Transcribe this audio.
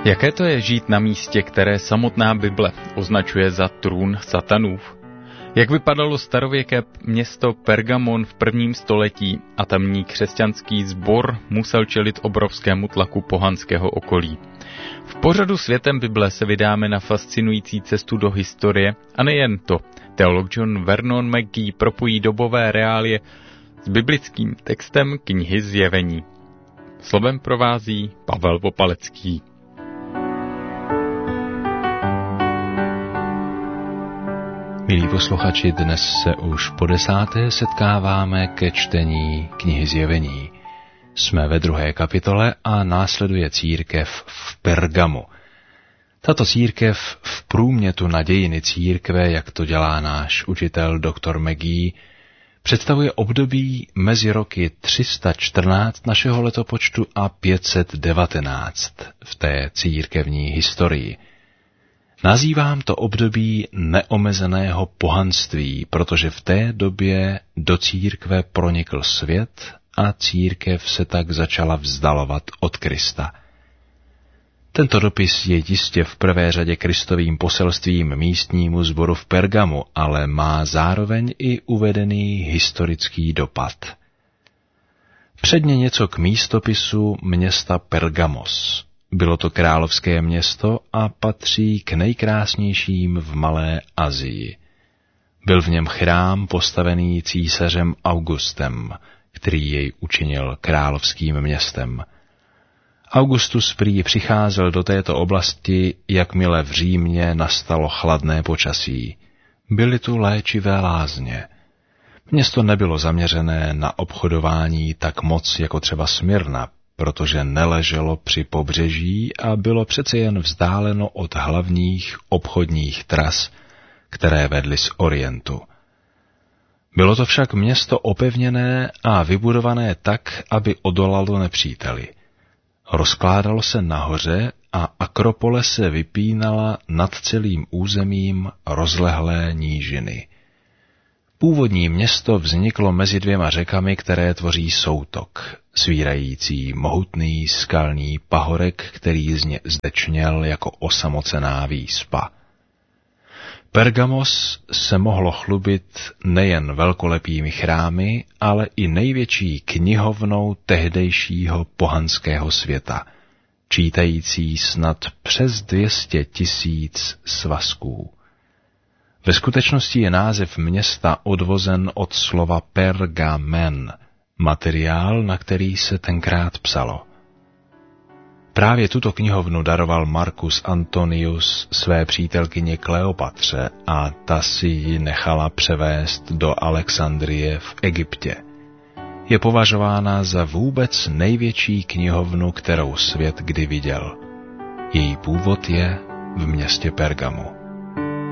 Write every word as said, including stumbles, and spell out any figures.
Jaké to je žít na místě, které samotná Bible označuje za trůn satanův? Jak vypadalo starověké město Pergamon v prvním století a tamní křesťanský sbor musel čelit obrovskému tlaku pohanského okolí? V pořadu Světem Bible se vydáme na fascinující cestu do historie a nejen to. Teolog John Vernon McGee propojí dobové reálie s biblickým textem knihy Zjevení. Slovem provází Pavel Vopalecký. Milí posluchači, dnes se už po desáté setkáváme ke čtení knihy Zjevení. Jsme ve druhé kapitole a následuje církev v Pergamu. Tato církev v průmětu na dějiny církve, jak to dělá náš učitel doktor McGee, představuje období mezi roky tři sta čtrnáct našeho letopočtu a pět set devatenáct v té církevní historii. Nazývám to období neomezeného pohanství, protože v té době do církve pronikl svět a církev se tak začala vzdalovat od Krista. Tento dopis je jistě v prvé řadě Kristovým poselstvím místnímu sboru v Pergamu, ale má zároveň i uvedený historický dopad. Předně něco k místopisu města Pergamos. Bylo to královské město a patří k nejkrásnějším v Malé Asii. Byl v něm chrám postavený císařem Augustem, který jej učinil královským městem. Augustus prý přicházel do této oblasti, jakmile v Římě nastalo chladné počasí. Byly tu léčivé lázně. Město nebylo zaměřené na obchodování tak moc jako třeba Smyrna, protože neleželo při pobřeží a bylo přece jen vzdáleno od hlavních obchodních tras, které vedly z Orientu. Bylo to však město opevněné a vybudované tak, aby odolalo nepříteli. Rozkládalo se nahoře a Akropole se vypínala nad celým územím rozlehlé nížiny. Původní město vzniklo mezi dvěma řekami, které tvoří soutok, svírající mohutný skalní pahorek, který zde čněl jako osamocená výspa. Pergamos se mohlo chlubit nejen velkolepými chrámy, ale i největší knihovnou tehdejšího pohanského světa, čítající snad přes dvě stě tisíc svazků. Ve skutečnosti je název města odvozen od slova pergamen, materiál, na který se tenkrát psalo. Právě tuto knihovnu daroval Marcus Antonius své přítelkyni Kleopatře a ta si ji nechala převést do Alexandrie v Egyptě. Je považována za vůbec největší knihovnu, kterou svět kdy viděl. Její původ je v městě Pergamu.